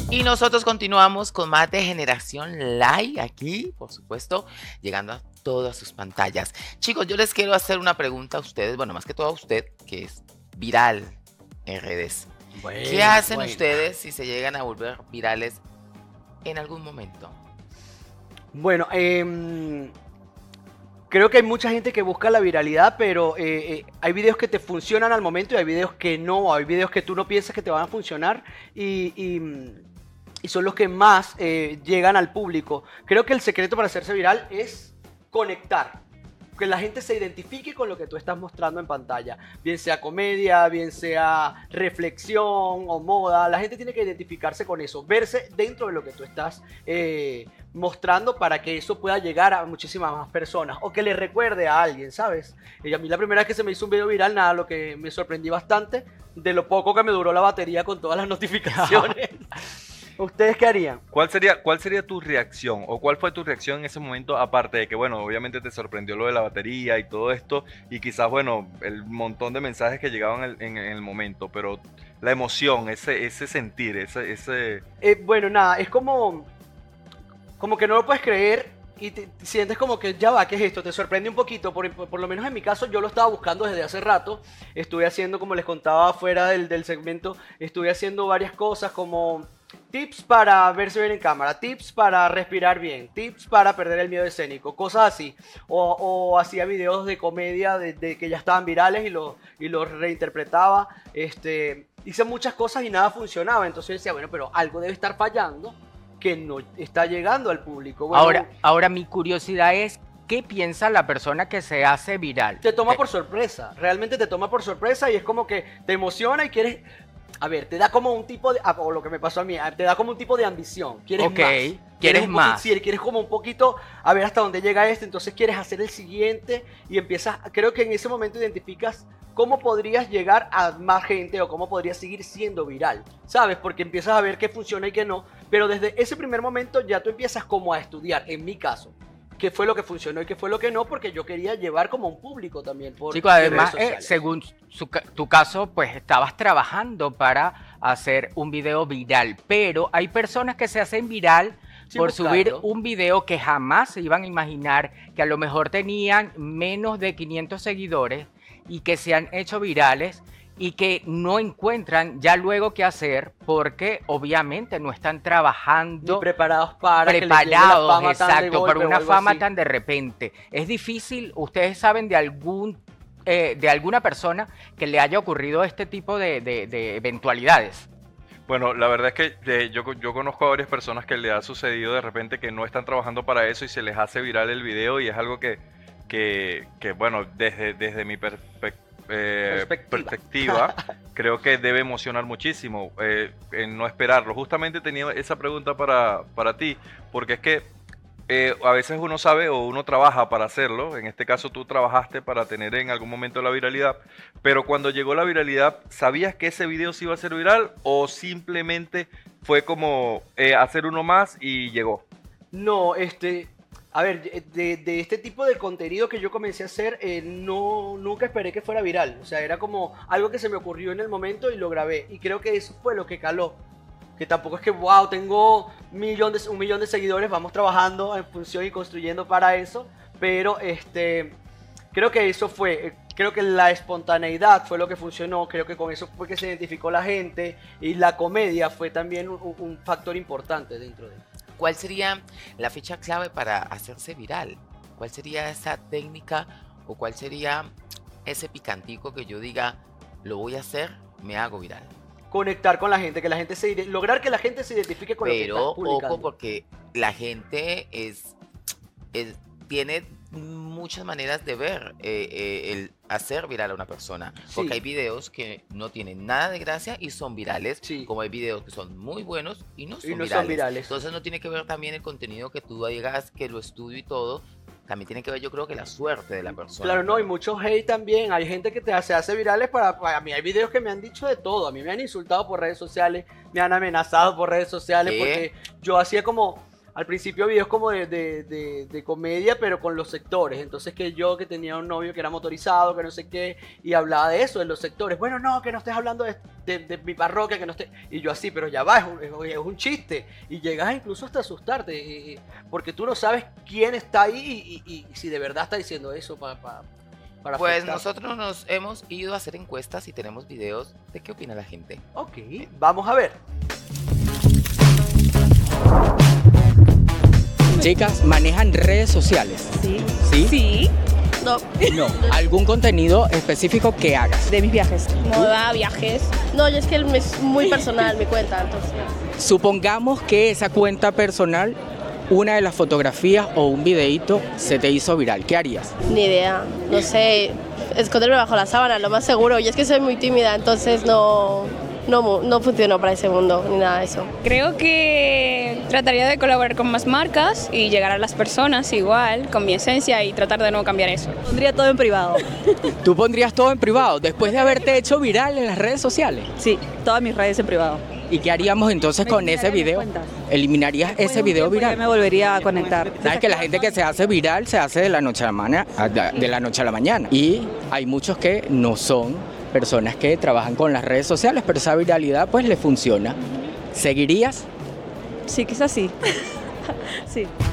Y nosotros continuamos con más de Generación Live aquí, por supuesto, llegando a todas sus pantallas. Chicos, yo les quiero hacer una pregunta a ustedes, bueno, más que todo a usted, que es viral en redes. ¿Qué Buena, hacen buena. ustedes si se llegan a volver virales en algún momento? Bueno, creo que hay mucha gente que busca la viralidad, pero hay videos que te funcionan al momento y hay videos que no. Hay videos que tú no piensas que te van a funcionar y son los que más llegan al público. Creo que el secreto para hacerse viral es conectar. Que la gente se identifique con lo que tú estás mostrando en pantalla. Bien sea comedia, bien sea reflexión o moda. La gente tiene que identificarse con eso. Verse dentro de lo que tú estás mostrando para que eso pueda llegar a muchísimas más personas. O que le recuerde a alguien, ¿sabes? Y a mí la primera vez que se me hizo un video viral, nada, lo que me sorprendí bastante de lo poco que me duró la batería con todas las notificaciones. ¿Ustedes qué harían? ¿Cuál sería tu reacción o cuál fue tu reacción en ese momento, aparte de que, bueno, obviamente te sorprendió lo de la batería y todo esto, y quizás, bueno, el montón de mensajes que llegaban en el momento, pero la emoción, ese sentir, ese... Bueno, nada, es como que no lo puedes creer y te sientes como que ya va, ¿qué es esto? Te sorprende un poquito, por lo menos en mi caso yo lo estaba buscando desde hace rato, estuve haciendo, como les contaba fuera del segmento, estuve haciendo varias cosas como tips para verse bien en cámara, tips para respirar bien, tips para perder el miedo escénico, cosas así, o hacía videos de comedia de que ya estaban virales y los reinterpretaba, hice muchas cosas y nada funcionaba, entonces yo decía, bueno, pero algo debe estar fallando que no está llegando al público. Bueno, Ahora mi curiosidad es, ¿qué piensa la persona que se hace viral? te toma por sorpresa, realmente te toma por sorpresa y es como que te emociona y quieres, a ver, te da como un tipo de, o lo que me pasó a mí, te da como un tipo de ambición, quieres Ok, más. quieres más. Sí, quieres como un poquito a ver hasta dónde llega este, entonces quieres hacer el siguiente y empiezas, creo que en ese momento identificas cómo podrías llegar a más gente o cómo podrías seguir siendo viral, ¿sabes? Porque empiezas a ver qué funciona y qué no, pero desde ese primer momento ya tú empiezas como a estudiar, en mi caso, qué fue lo que funcionó y qué fue lo que no, porque yo quería llevar como un público también por Chicos, redes además, sociales. según tu caso, pues estabas trabajando para hacer un video viral, pero hay personas que se hacen viral Sin por subir buscarlo. un video que jamás se iban a imaginar, que a lo mejor tenían menos de 500 seguidores y que se han hecho virales y que no encuentran ya luego qué hacer porque obviamente no están Ni trabajando preparados para que les llegue la preparados, fama tan de exacto, por golpe o una algo fama así. tan de repente. Es difícil, ustedes saben de alguna persona que le haya ocurrido este tipo de eventualidades. Bueno, la verdad es que yo conozco a varias personas que le ha sucedido de repente que no están trabajando para eso y se les hace viral el video y es algo que bueno, desde mi perspectiva, creo que debe emocionar muchísimo en no esperarlo. Justamente tenía esa pregunta para ti, porque es que a veces uno sabe o uno trabaja para hacerlo, en este caso tú trabajaste para tener en algún momento la viralidad, pero cuando llegó la viralidad, ¿sabías que ese video se iba a hacer viral o simplemente fue como hacer uno más y llegó? No, a ver, de este tipo de contenido que yo comencé a hacer, nunca esperé que fuera viral. O sea, era como algo que se me ocurrió en el momento y lo grabé. Y creo que eso fue lo que caló. Que tampoco es que, wow, tengo un millón de seguidores, vamos trabajando en función y construyendo para eso. Pero creo que eso fue, creo que la espontaneidad fue lo que funcionó. Creo que con eso fue que se identificó la gente. Y la comedia fue también un factor importante dentro de eso. ¿Cuál sería la ficha clave para hacerse viral? ¿Cuál sería esa técnica o cuál sería ese picantico que yo diga, lo voy a hacer, me hago viral? Conectar con la gente, que la gente lograr que la gente se identifique con lo que Pero estás publicando. ojo, porque la gente tiene muchas maneras de ver el hacer viral a una persona. Porque Sí. hay videos que no tienen nada de gracia y son virales, Sí. como hay videos que son muy buenos y no son Y no virales. son virales. Entonces no tiene que ver también el contenido que tú digas, que lo estudio y todo. También tiene que ver, yo creo que la suerte de la persona. Claro, no, y mucho hate también. Hay gente que se hace virales a mí hay videos que me han dicho de todo. A mí me han insultado por redes sociales, me han amenazado por redes sociales ¿Qué? porque yo hacía como al principio videos como de comedia, pero con los sectores. Entonces que yo que tenía un novio que era motorizado, que no sé qué, y hablaba de eso, de los sectores. Bueno, no, que no estés hablando de mi parroquia, que no estés... Y yo así, pero ya va, es un chiste. Y llegas incluso hasta asustarte, porque tú no sabes quién está ahí y si de verdad está diciendo eso para Pues afectar. nosotros nos hemos ido a hacer encuestas y tenemos videos de qué opina la gente. Ok, vamos a ver. Chicas, ¿manejan redes sociales? Sí. ¿Sí? Sí. No, No. ¿Algún contenido específico que hagas? de mis viajes. Moda, viajes. No, yo es que es muy personal mi cuenta, entonces. Supongamos que esa cuenta personal, una de las fotografías o un videíto se te hizo viral. ¿Qué harías? Ni idea. No sé, esconderme bajo la sábana, lo más seguro. Yo es que soy muy tímida, entonces no funciono para ese mundo ni nada de eso. Creo que trataría de colaborar con más marcas y llegar a las personas igual, con mi esencia y tratar de no cambiar eso. Pondría todo en privado. ¿Tú pondrías todo en privado después de haberte hecho viral en las redes sociales? Sí, todas mis redes en privado. ¿Y qué haríamos entonces con ese video? ¿Eliminarías ese video Ya viral? me volvería a conectar. Sabes que la gente que se hace viral se hace de la noche a la mañana. Y hay muchos que no son personas que trabajan con las redes sociales, pero esa viralidad pues le funciona. ¿Seguirías? Sí, quizás sí. Sí.